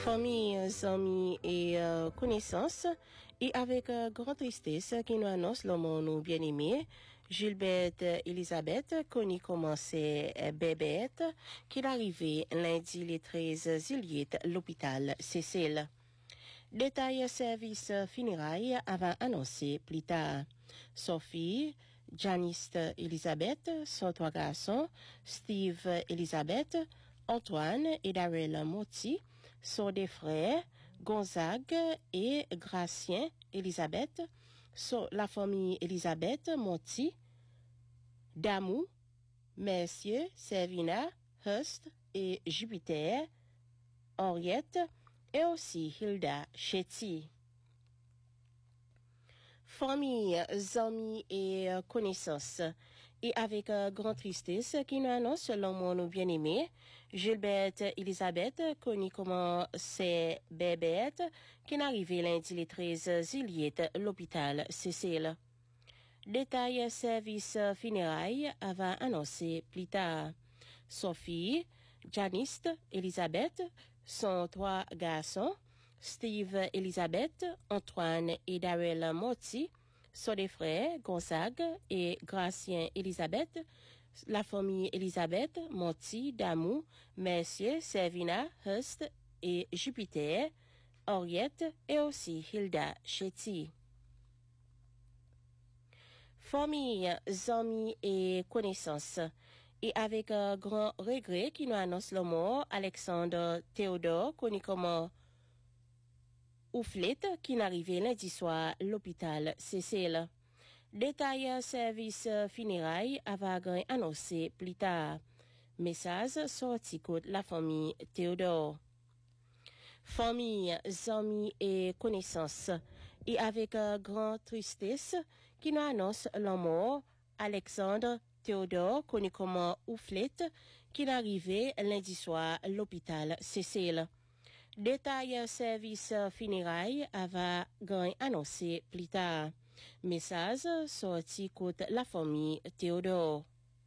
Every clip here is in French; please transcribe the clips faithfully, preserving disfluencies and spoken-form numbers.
Famille, amis et euh, connaissances, et avec euh, grande tristesse qui nous annonce le monde bien-aimé, Gilberte Elisabeth, connue comme c'est Bébête, qui est arrivée lundi le treize juillet à l'hôpital Cécile. Détail service funérailles avant annoncé plus tard. Sophie, Janice Elisabeth, son trois garçons, Steve Elisabeth, Antoine et Darrell Motti, sont des frères, Gonzague et Gracien Elisabeth, sont la famille Elisabeth Motti, Damou, Messieurs, Servina, Hurst et Jupiter, Henriette et aussi Hilda Chetty. Famille, amis et connaissances, et avec euh, grande tristesse qui nous annonce le monde bien-aimé, Gilberte Elisabeth, connue comme c'est Bébête, qui est arrivée lundi le treize juillet à l'hôpital Cécile. Détail service funérailles avant annoncé plus tard. Sophie, Janice Elisabeth, sont trois garçons, Steve Elisabeth, Antoine et Darrell Motti, sont des frères, Gonzague et Gracien Elisabeth, la famille Elisabeth, Motti, Damou, Messieurs, Servina, Hurst et Jupiter, Henriette et aussi Hilda Chetty. Famille, amis et connaissances, et avec un grand regret qui nous annonce le mort, Alexandre Théodore, connu comme Ouflet, qui est arrivé lundi soir à l'hôpital Cécile. Détail service funérailles avant annoncé plus tard. Message sorti contre la famille Théodore. Famille, amis et connaissances, et avec euh, grande tristesse qui nous annonce la mort, Alexandre Théodore, connu comme Ouflet, qui est arrivé lundi soir à l'hôpital Cécile. Détail service funérailles avant annoncé plus tard. Message sorti contre la famille Théodore.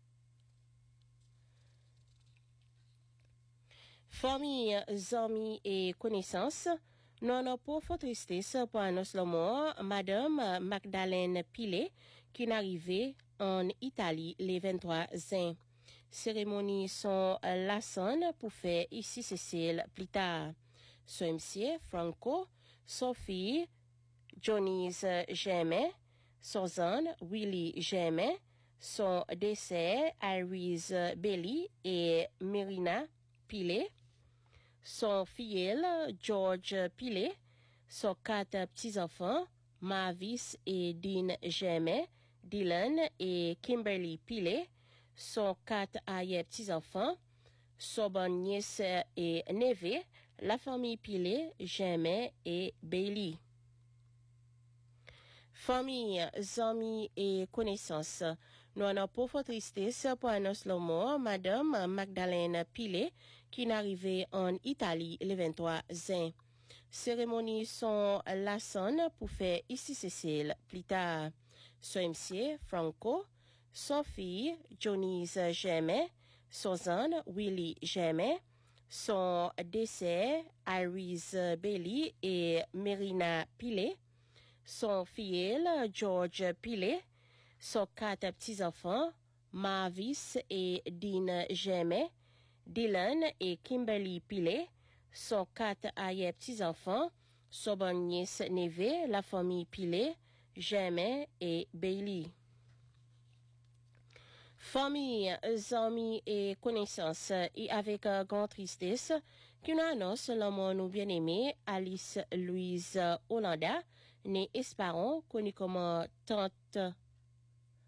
Famille, amis et connaissances, nous avons pour tristesse pour annoncer le mort, Madame Magdalene Pilet, qui est arrivée en Italie le vingt-trois juin. Cérémonie sont la sonne pour faire ici Cécile plus tard. Son monsieur Franco, Sophie, Johnny's Germain, Suzanne, Willy Germain, son décès Iris Belly et Myrina Pilet, son filleul George Pilet, son quatre petits-enfants, Mavis et Dean Germain, Dylan et Kimberly Pilet, son quatre arrière-petits-enfants, son bonne nièce et neveu, la famille Pilet, Germain et Bailey. Famille, amis et connaissances, nous avons pour tristesse pour annoncer le mort, Madame Magdalene Pilet, qui est arrivée en Italie le vingt-trois juin. Cérémonie sont la sonne pour faire ici Cécile plus tard. Son monsieur Franco, Sophie, Johnny's Germain, Suzanne, Willy Germain, son décès Iris Bailey et Myrina Pilet, son filleul George Pilet, son quatre petits-enfants, Mavis et Dean Germain, Dylan et Kimberly Pilet, son quatre arrière-petits-enfants, son bonne nièce neveu, la famille Pilet, Germain et Bailey. Famille, amis et connaissances, et avec euh, grande tristesse, qui nous annonce le mort bien-aimé Alice Louise Hollanda, née Esparon, connue comme tante